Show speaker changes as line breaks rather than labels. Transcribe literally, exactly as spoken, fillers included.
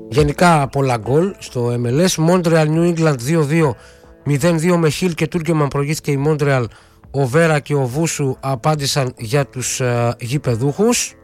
Γενικά πολλά γκολ στο εμ ελ ες. Montreal New England δύο δύο, μηδέν δύο με Hill και Τούρκεμαν προηγήθηκε η Montreal. Ο Βέρα και ο Βούσου απάντησαν για τους uh, γηπεδούχους.